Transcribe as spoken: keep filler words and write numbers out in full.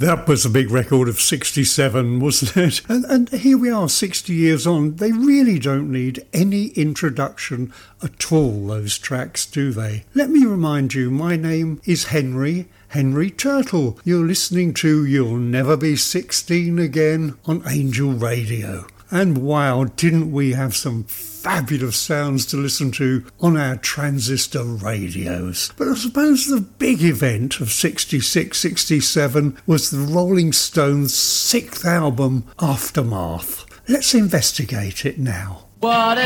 That was a big record of sixty-seven, wasn't it? And, and here we are, sixty years on. They really don't need any introduction at all, those tracks, do they? Let me remind you, my name is Henry, Henry Turtle. You're listening to You'll Never Be sixteen Again on Angel Radio. And wow, didn't we have some fabulous sounds to listen to on our transistor radios. But I suppose the big event of sixty-six sixty-seven was the Rolling Stones' sixth album, Aftermath. Let's investigate it now. What